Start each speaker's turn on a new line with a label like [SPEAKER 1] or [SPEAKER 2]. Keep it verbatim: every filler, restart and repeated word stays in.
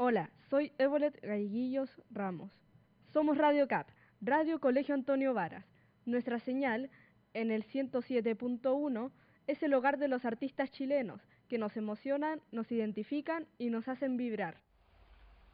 [SPEAKER 1] Hola, soy Evolet Gaiguillos Ramos. Somos Radio Cap, Radio Colegio Antonio Varas. Nuestra señal, en el ciento siete punto uno, es el hogar de los artistas chilenos, que nos emocionan, nos identifican y nos hacen vibrar.